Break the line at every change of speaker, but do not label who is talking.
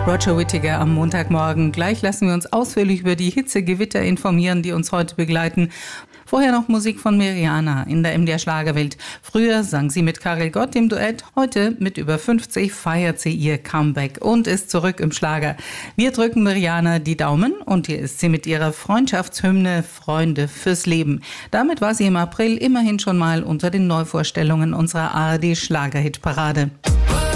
Roger Whittaker am Montagmorgen. Gleich lassen wir uns ausführlich über die Hitzegewitter informieren, die uns heute begleiten. Vorher noch Musik von Mirjana in der MDR Schlagerwelt. Früher sang sie mit Karel Gott im Duett. Heute mit über 50 feiert sie ihr Comeback und ist zurück im Schlager. Wir drücken Mirjana die Daumen und hier ist sie mit ihrer Freundschaftshymne Freunde fürs Leben. Damit war sie im April immerhin schon mal unter den Neuvorstellungen unserer ARD Schlagerhitparade.